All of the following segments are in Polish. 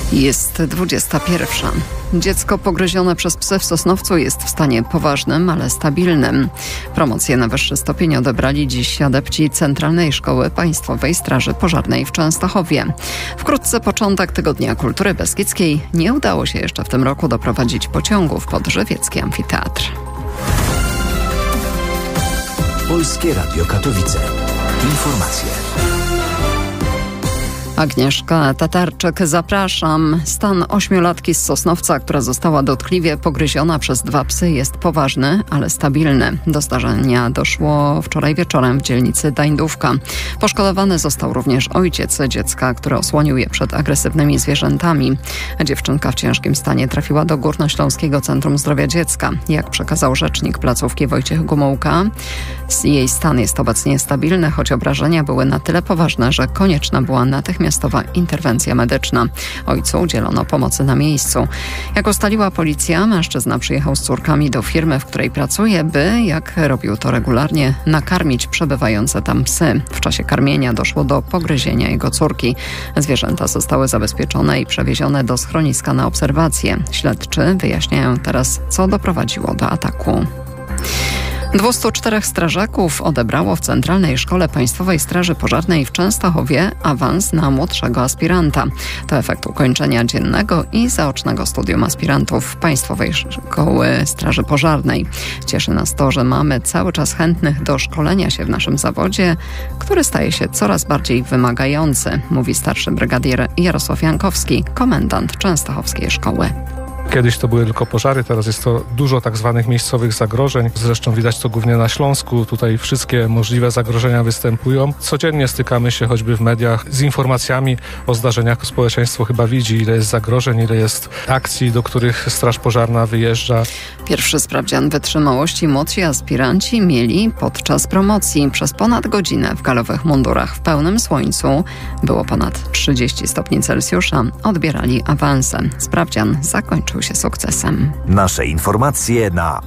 Jest 21. Dziecko pogryzione przez psy w Sosnowcu jest w stanie poważnym, ale stabilnym. Promocję na wyższy stopień odebrali dziś adepci Centralnej Szkoły Państwowej Straży Pożarnej w Częstochowie. Wkrótce początek Tygodnia Kultury Beskidzkiej. Nie udało się jeszcze w tym roku doprowadzić pociągów pod żywiecki amfiteatr. Polskie Radio Katowice. Informacje. Agnieszka Tatarczyk, zapraszam. Stan 8-latki z Sosnowca, która została dotkliwie pogryziona przez 2 psy, jest poważny, ale stabilny. Do zdarzenia doszło wczoraj wieczorem w dzielnicy Dańdówka. Poszkodowany został również ojciec dziecka, który osłonił je przed agresywnymi zwierzętami. Dziewczynka w ciężkim stanie trafiła do Górnośląskiego Centrum Zdrowia Dziecka. Jak przekazał rzecznik placówki Wojciech Gomułka, jej stan jest obecnie stabilny, choć obrażenia były na tyle poważne, że konieczna była natychmiastowa interwencja medyczna. Ojcu udzielono pomocy na miejscu. Jak ustaliła policja, mężczyzna przyjechał z córkami do firmy, w której pracuje, by, jak robił to regularnie, nakarmić przebywające tam psy. W czasie karmienia doszło do pogryzienia jego córki. Zwierzęta zostały zabezpieczone i przewiezione do schroniska na obserwację. Śledczy wyjaśniają teraz, co doprowadziło do ataku. 204 strażaków odebrało w Centralnej Szkole Państwowej Straży Pożarnej w Częstochowie awans na młodszego aspiranta. To efekt ukończenia dziennego i zaocznego studium aspirantów Państwowej Szkoły Straży Pożarnej. Cieszy nas to, że mamy cały czas chętnych do szkolenia się w naszym zawodzie, który staje się coraz bardziej wymagający, mówi starszy brygadier Jarosław Jankowski, komendant Częstochowskiej Szkoły. Kiedyś to były tylko pożary, teraz jest to dużo tak zwanych miejscowych zagrożeń. Zresztą widać to głównie na Śląsku. Tutaj wszystkie możliwe zagrożenia występują. Codziennie stykamy się choćby w mediach z informacjami o zdarzeniach. Społeczeństwo chyba widzi, ile jest zagrożeń, ile jest akcji, do których Straż Pożarna wyjeżdża. Pierwszy sprawdzian wytrzymałości młodsi aspiranci mieli podczas promocji. Przez ponad godzinę w galowych mundurach w pełnym słońcu, było ponad 30 stopni Celsjusza, odbierali awanse. Sprawdzian zakończył się sukcesem. Nasze informacje na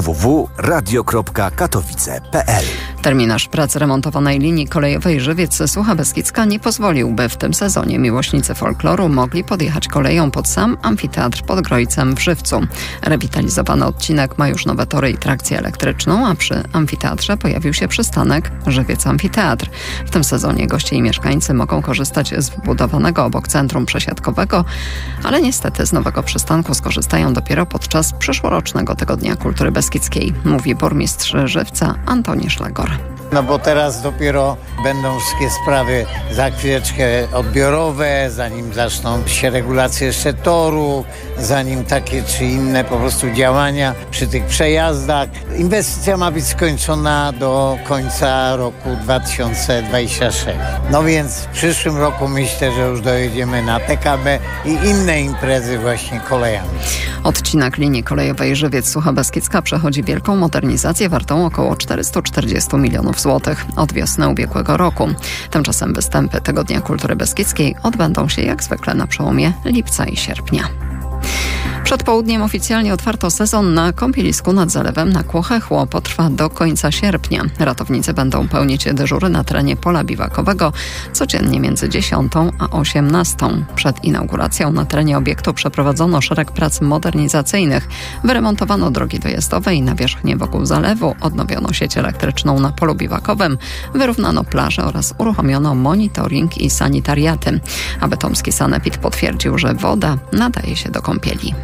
www.radio.katowice.pl. Terminarz prac remontowanej linii kolejowej Żywiec-Sucha Beskidzka nie pozwolił, by w tym sezonie miłośnicy folkloru mogli podjechać koleją pod sam amfiteatr pod Grojcem w Żywcu. Rewitalizowany odcinek ma już nowe tory i trakcję elektryczną, a przy amfiteatrze pojawił się przystanek Żywiec Amfiteatr. W tym sezonie goście i mieszkańcy mogą korzystać z wbudowanego obok centrum przesiadkowego, ale niestety z nowego przystanku skorzystają dopiero podczas przyszłorocznego Tygodnia Kultury Beskidzkiej, mówi burmistrz Żywca Antoni Szlegor. No bo teraz dopiero będą wszystkie sprawy za chwileczkę odbiorowe, zanim zaczną się regulacje jeszcze toru, zanim takie czy inne po prostu działania przy tych przejazdach. Inwestycja ma być skończona do końca roku 2026. No więc w przyszłym roku myślę, że już dojedziemy na PKB i inne imprezy właśnie kolejami. Odcinek linii kolejowej Żywiec-Sucha Beskidzka przechodzi wielką modernizację wartą około 440 milionów złotych od wiosny ubiegłego roku. Tymczasem występy Tygodnia Kultury Beskidzkiej odbędą się jak zwykle na przełomie lipca i sierpnia. Przed południem oficjalnie otwarto sezon na kąpielisku nad zalewem na Kłochechło. Potrwa do końca sierpnia. Ratownicy będą pełnić dyżury na terenie pola biwakowego codziennie między 10 a 18. Przed inauguracją na terenie obiektu przeprowadzono szereg prac modernizacyjnych. Wyremontowano drogi dojazdowe i nawierzchnię wokół zalewu, odnowiono sieć elektryczną na polu biwakowym, wyrównano plaże oraz uruchomiono monitoring i sanitariaty. A bytomski sanepid potwierdził, że woda nadaje się do kąpieli.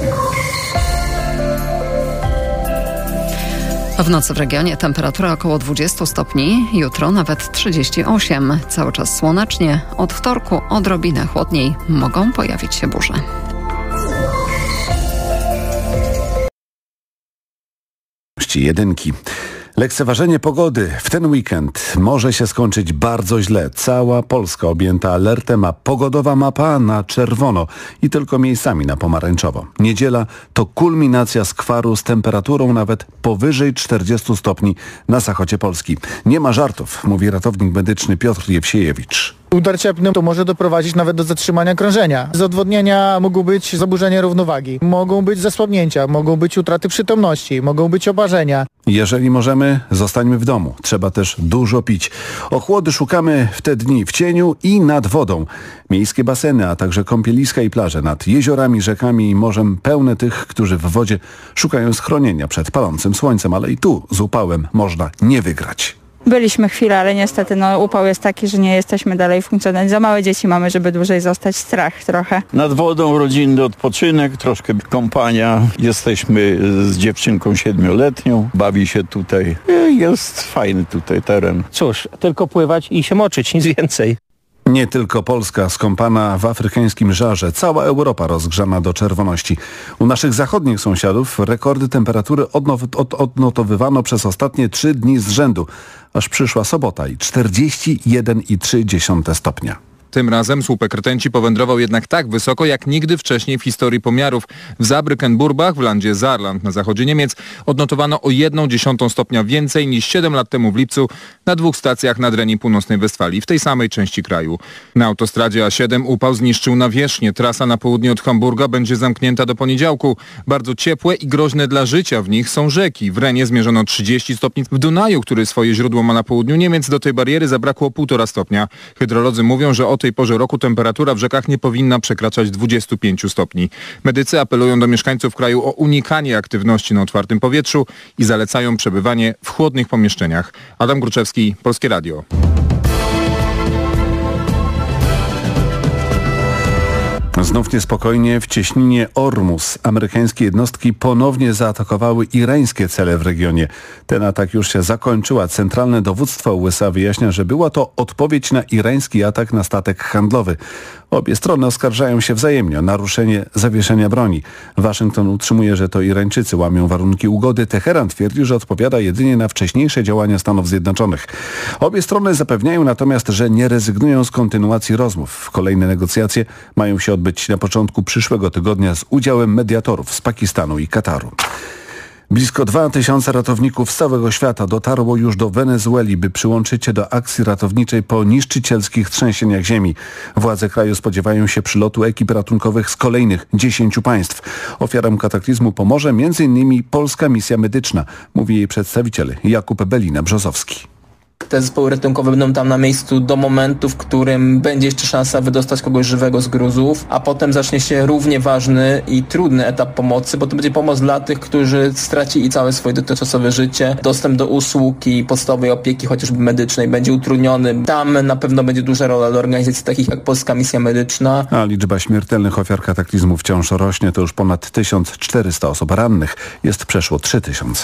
W nocy w regionie temperatura około 20 stopni, jutro nawet 38. Cały czas słonecznie, od wtorku odrobinę chłodniej, mogą pojawić się burze. Jedynki. Lekceważenie pogody w ten weekend może się skończyć bardzo źle. Cała Polska objęta alertem, a pogodowa mapa na czerwono i tylko miejscami na pomarańczowo. Niedziela to kulminacja skwaru z temperaturą nawet powyżej 40 stopni na zachodzie Polski. Nie ma żartów, mówi ratownik medyczny Piotr Jewsiejewicz. Udar cieplny to może doprowadzić nawet do zatrzymania krążenia. Z odwodnienia mogą być zaburzenia równowagi, mogą być zesłabnięcia, mogą być utraty przytomności, mogą być oparzenia. Jeżeli możemy, zostańmy w domu. Trzeba też dużo pić. Ochłody szukamy w te dni w cieniu i nad wodą. Miejskie baseny, a także kąpieliska i plaże nad jeziorami, rzekami i morzem pełne tych, którzy w wodzie szukają schronienia przed palącym słońcem, ale i tu z upałem można nie wygrać. Byliśmy chwilę, ale niestety upał jest taki, że nie jesteśmy dalej funkcjonować. Za małe dzieci mamy, żeby dłużej zostać. Strach trochę. Nad wodą rodzinny odpoczynek, troszkę kąpania. Jesteśmy z dziewczynką 7-letnią. Bawi się tutaj. Jest fajny tutaj teren. Cóż, tylko pływać i się moczyć, nic więcej. Nie tylko Polska skąpana w afrykańskim żarze, cała Europa rozgrzana do czerwoności. U naszych zachodnich sąsiadów rekordy temperatury odnotowywano przez ostatnie 3 dni z rzędu, aż przyszła sobota i 41,3 stopnia. Tym razem słupek rtęci powędrował jednak tak wysoko, jak nigdy wcześniej w historii pomiarów. W Saarbrücken-Burbach w landzie Saarland na zachodzie Niemiec odnotowano o 1,1 stopnia więcej niż 7 lat temu w lipcu na 2 stacjach nad Reni Północnej Westfalii, w tej samej części kraju. Na autostradzie A7 upał zniszczył nawierzchnię. Trasa na południe od Hamburga będzie zamknięta do poniedziałku. Bardzo ciepłe i groźne dla życia w nich są rzeki. W Renie zmierzono 30 stopni. W Dunaju, który swoje źródło ma na południu Niemiec, do tej bariery zabrakło 1,5 stopnia. Hydrolodzy mówią, że o tej porze roku temperatura w rzekach nie powinna przekraczać 25 stopni. Medycy apelują do mieszkańców kraju o unikanie aktywności na otwartym powietrzu i zalecają przebywanie w chłodnych pomieszczeniach. Adam Gruczewski, Polskie Radio. Znów niespokojnie w cieśninie Ormus. Amerykańskie jednostki ponownie zaatakowały irańskie cele w regionie. Ten atak już się zakończył, a centralne dowództwo USA wyjaśnia, że była to odpowiedź na irański atak na statek handlowy. Obie strony oskarżają się wzajemnie o naruszenie zawieszenia broni. Waszyngton utrzymuje, że to Irańczycy łamią warunki ugody. Teheran twierdzi, że odpowiada jedynie na wcześniejsze działania Stanów Zjednoczonych. Obie strony zapewniają natomiast, że nie rezygnują z kontynuacji rozmów. Kolejne negocjacje mają się odbyć na początku przyszłego tygodnia z udziałem mediatorów z Pakistanu i Kataru. Blisko 2000 ratowników z całego świata dotarło już do Wenezueli, by przyłączyć się do akcji ratowniczej po niszczycielskich trzęsieniach ziemi. Władze kraju spodziewają się przylotu ekip ratunkowych z kolejnych 10 państw. Ofiarom kataklizmu pomoże m.in. polska misja medyczna, mówi jej przedstawiciel Jakub Belina-Brzozowski. Te zespoły ratunkowe będą tam na miejscu do momentu, w którym będzie jeszcze szansa wydostać kogoś żywego z gruzów, a potem zacznie się równie ważny i trudny etap pomocy, bo to będzie pomoc dla tych, którzy stracili całe swoje dotychczasowe życie. Dostęp do usług i podstawowej opieki, chociażby medycznej, będzie utrudniony. Tam na pewno będzie duża rola dla organizacji takich jak Polska Misja Medyczna. A liczba śmiertelnych ofiar kataklizmu wciąż rośnie, to już ponad 1400 osób rannych. Jest przeszło 3000.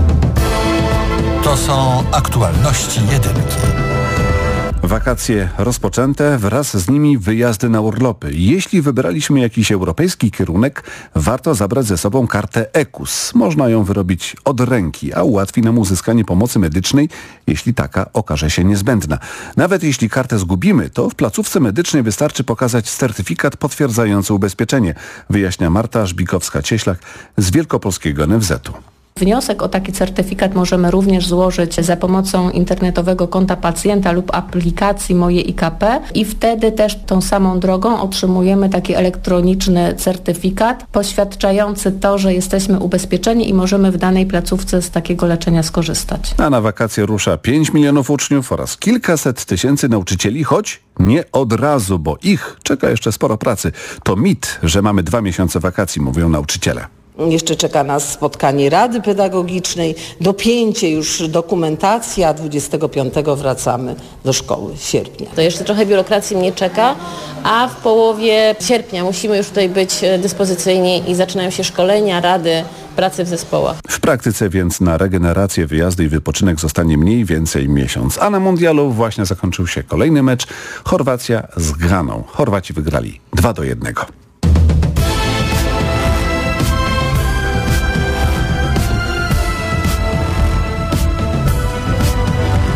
To są aktualności jedynki. Wakacje rozpoczęte, wraz z nimi wyjazdy na urlopy. Jeśli wybraliśmy jakiś europejski kierunek, warto zabrać ze sobą kartę EKUS. Można ją wyrobić od ręki, a ułatwi nam uzyskanie pomocy medycznej, jeśli taka okaże się niezbędna. Nawet jeśli kartę zgubimy, to w placówce medycznej wystarczy pokazać certyfikat potwierdzający ubezpieczenie, wyjaśnia Marta Żbikowska-Cieślak z Wielkopolskiego NFZ-u. Wniosek o taki certyfikat możemy również złożyć za pomocą internetowego konta pacjenta lub aplikacji Moje IKP i wtedy też tą samą drogą otrzymujemy taki elektroniczny certyfikat poświadczający to, że jesteśmy ubezpieczeni i możemy w danej placówce z takiego leczenia skorzystać. A na wakacje rusza 5 milionów uczniów oraz kilkaset tysięcy nauczycieli, choć nie od razu, bo ich czeka jeszcze sporo pracy. To mit, że mamy 2 miesiące wakacji, mówią nauczyciele. Jeszcze czeka nas spotkanie Rady Pedagogicznej, dopięcie już dokumentacji, a 25 wracamy do szkoły, sierpnia. To jeszcze trochę biurokracji mnie czeka, a w połowie sierpnia musimy już tutaj być dyspozycyjni i zaczynają się szkolenia, rady, pracy w zespołach. W praktyce więc na regenerację, wyjazdy i wypoczynek zostanie mniej więcej miesiąc. A na mundialu właśnie zakończył się kolejny mecz. Chorwacja z Ghaną. Chorwaci wygrali 2-1.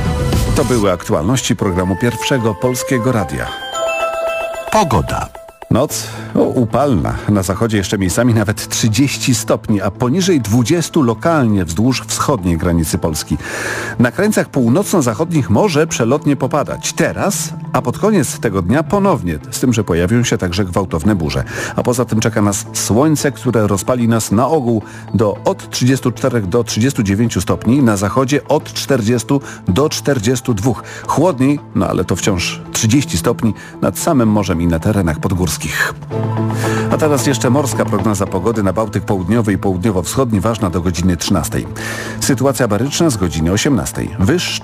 To były aktualności programu Pierwszego Polskiego Radia. Pogoda. Noc upalna. Na zachodzie jeszcze miejscami nawet 30 stopni, a poniżej 20 lokalnie wzdłuż wschodniej granicy Polski. Na krańcach północno-zachodnich może przelotnie popadać. Teraz, a pod koniec tego dnia ponownie, z tym, że pojawią się także gwałtowne burze. A poza tym czeka nas słońce, które rozpali nas na ogół od 34 do 39 stopni, na zachodzie od 40 do 42. Chłodniej, no ale to wciąż 30 stopni nad samym morzem i na terenach podgórskich. A teraz jeszcze morska prognoza pogody na Bałtyk Południowy i Południowo-Wschodni, ważna do godziny 13. Sytuacja baryczna z godziny 18. Wyż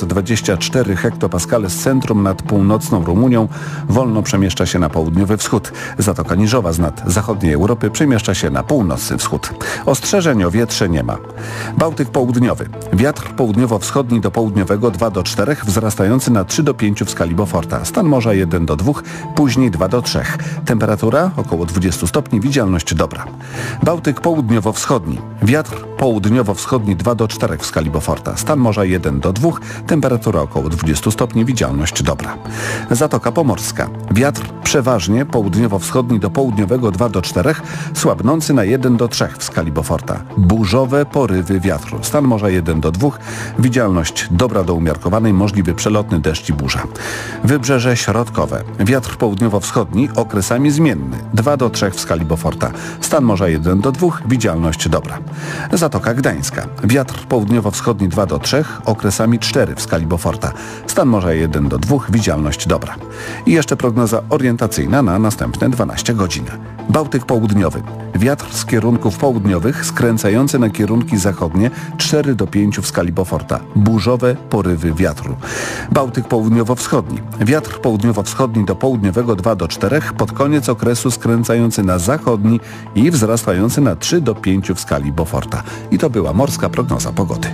1024 hektopaskale z centrum nad północną Rumunią wolno przemieszcza się na południowy wschód. Zatoka Niżowa z nad zachodniej Europy przemieszcza się na północny wschód. Ostrzeżeń o wietrze nie ma. Bałtyk Południowy. Wiatr południowo-wschodni do południowego 2 do 4, wzrastający na 3 do 5 w skali Beauforta. Stan morza 1 do 2, później 2 do 3. Temperatura około 20 stopni, widzialność dobra. Bałtyk Południowo-Wschodni. Wiatr południowo-wschodni 2 do 4 w skali Beauforta. Stan morza 1 do 2, temperatura około 20 stopni, widzialność dobra. Zatoka Pomorska. Wiatr przeważnie południowo-wschodni do południowego 2 do 4, słabnący na 1 do 3 w skali Beauforta. Burzowe porywy wiatru. Stan morza 1 do 2, widzialność dobra do umiarkowanej, możliwy przelotny deszcz i burza. Wybrzeże środkowe. Wiatr południowo-wschodni okresami zmienny 2 do 3 w skali Beauforta. Stan morza 1 do 2, widzialność dobra. Zatoka Gdańska. Wiatr południowo-wschodni 2 do 3, okresami 4 w skali Beauforta. Stan morza 1 do 2, widzialność dobra. I jeszcze prognoza orientacyjna na następne 12 godzin. Bałtyk Południowy. Wiatr z kierunków południowych skręcający na kierunki zachodnie 4 do 5 w skali Beauforta. Burzowe porywy wiatru. Bałtyk Południowo-Wschodni. Wiatr południowo-wschodni do południowego 2 do 4, pod koniec okresu skręcający na zachodni i wzrastający na 3 do 5 w skali Beauforta. I to była morska prognoza pogody.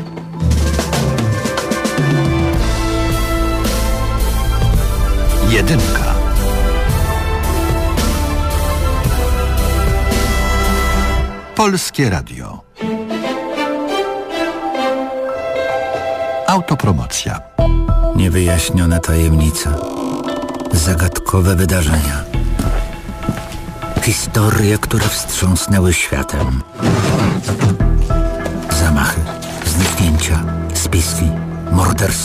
Jedynka. Polskie Radio. Autopromocja. Niewyjaśnione tajemnice. Zagadkowe wydarzenia. Historie, które wstrząsnęły światem. Zamachy, zniknięcia, spiski, morderstwa.